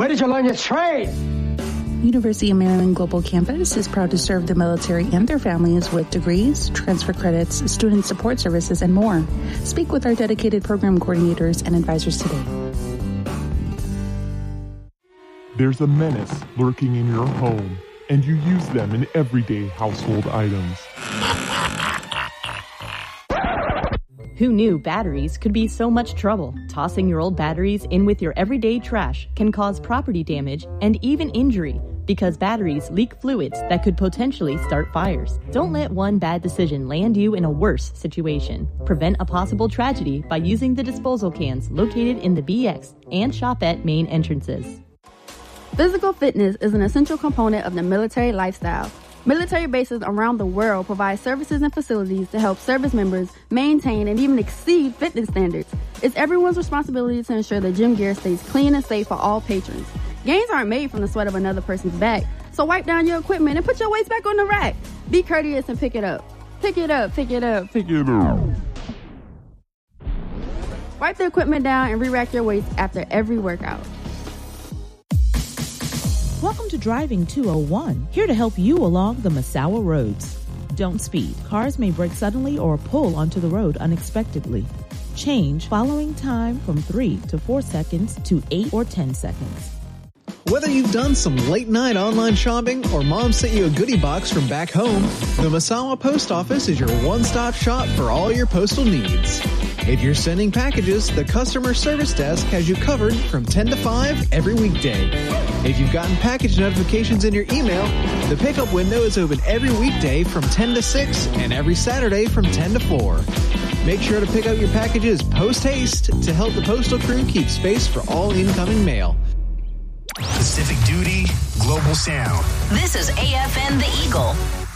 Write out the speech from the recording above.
Where did you learn your trade? University of Maryland Global Campus is proud to serve the military and their families with degrees, transfer credits, student support services, and more. Speak with our dedicated program coordinators and advisors today. There's a menace lurking in your home, and you use them in everyday household items. Who knew batteries could be so much trouble? Tossing your old batteries in with your everyday trash can cause property damage and even injury because batteries leak fluids that could potentially start fires. Don't let one bad decision land you in a worse situation. Prevent a possible tragedy by using the disposal cans located in the BX and Shopette main entrances. Physical fitness is an essential component of the military lifestyle. Military bases around the world provide services and facilities to help service members maintain and even exceed fitness standards. It's everyone's responsibility to ensure the gym gear stays clean and safe for all patrons. Gains aren't made from the sweat of another person's back, so wipe down your equipment and put your weights back on the rack. Be courteous and pick it up. Pick it up, pick it up, pick it up. Wipe the equipment down and re-rack your weights after every workout. Welcome to Driving 201, here to help you along the Massawa roads. Don't speed. Cars may brake suddenly or pull onto the road unexpectedly. Change following time from 3 to 4 seconds to 8 or 10 seconds. Whether you've done some late-night online shopping or mom sent you a goodie box from back home, the Massawa Post Office is your one-stop shop for all your postal needs. If you're sending packages, the customer service desk has you covered from 10 to 5 every weekday. If you've gotten package notifications in your email, the pickup window is open every weekday from 10 to 6 and every Saturday from 10 to 4. Make sure to pick up your packages post-haste to help the postal crew keep space for all incoming mail. Pacific Duty, Global Sound. This is AFN The Eagle.